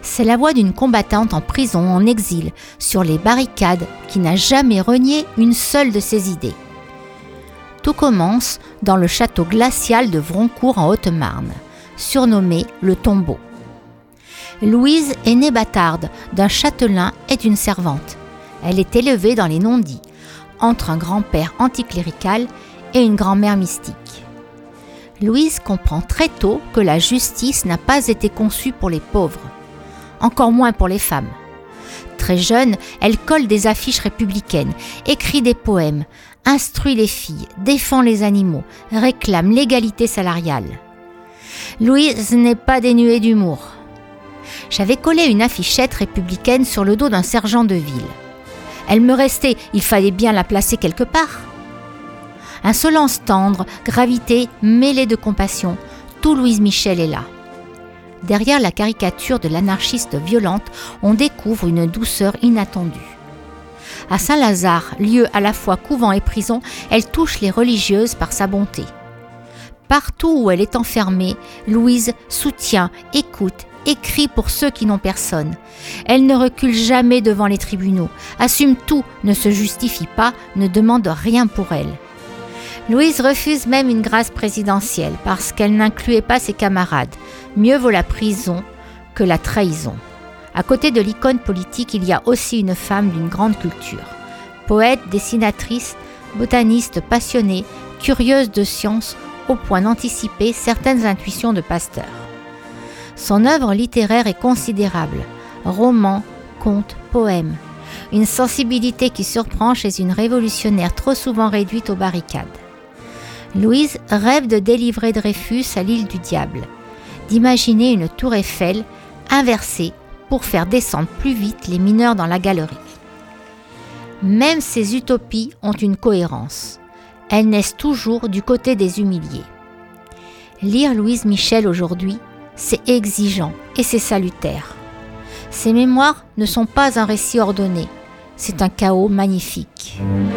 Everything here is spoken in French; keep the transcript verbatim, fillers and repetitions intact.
C'est la voix d'une combattante en prison, en exil, sur les barricades, qui n'a jamais renié une seule de ses idées. Tout commence dans le château glacial de Vroncourt en Haute-Marne, surnommé le Tombeau. Louise est née bâtarde d'un châtelain et d'une servante. Elle est élevée dans les non-dits, entre un grand-père anticlérical et une grand-mère mystique. Louise comprend très tôt que la justice n'a pas été conçue pour les pauvres, encore moins pour les femmes. Très jeune, elle colle des affiches républicaines, écrit des poèmes, instruit les filles, défend les animaux, réclame l'égalité salariale. Louise n'est pas dénuée d'humour. J'avais collé une affichette républicaine sur le dos d'un sergent de ville. Elle me restait, il fallait bien la placer quelque part. Insolence tendre, gravité mêlée de compassion, tout Louise Michel est là. Derrière la caricature de l'anarchiste violente, on découvre une douceur inattendue. À Saint-Lazare, lieu à la fois couvent et prison, elle touche les religieuses par sa bonté. Partout où elle est enfermée, Louise soutient, écoute, écrit pour ceux qui n'ont personne. Elle ne recule jamais devant les tribunaux, assume tout, ne se justifie pas, ne demande rien pour elle. Louise refuse même une grâce présidentielle parce qu'elle n'incluait pas ses camarades. Mieux vaut la prison que la trahison. À côté de l'icône politique, il y a aussi une femme d'une grande culture. Poète, dessinatrice, botaniste passionnée, curieuse de science, au point d'anticiper certaines intuitions de Pasteur. Son œuvre littéraire est considérable. Romans, contes, poèmes. Une sensibilité qui surprend chez une révolutionnaire trop souvent réduite aux barricades. Louise rêve de délivrer Dreyfus à l'île du diable, d'imaginer une tour Eiffel inversée pour faire descendre plus vite les mineurs dans la galerie. Même ces utopies ont une cohérence. Elles naissent toujours du côté des humiliés. Lire Louise Michel aujourd'hui, c'est exigeant et c'est salutaire. Ses mémoires ne sont pas un récit ordonné, c'est un chaos magnifique.